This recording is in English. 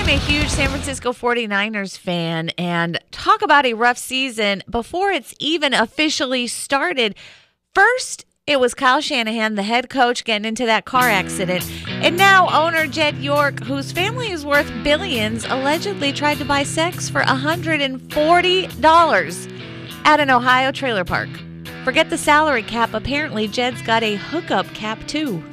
a huge San Francisco 49ers fan, and talk about a rough season before it's even officially started. First, it was Kyle Shanahan, the head coach, getting into that car accident. And now owner Jed York, whose family is worth billions, allegedly tried to buy sex for $140 at an Ohio trailer park. Forget the salary cap. Apparently, Jed's got a hookup cap, too.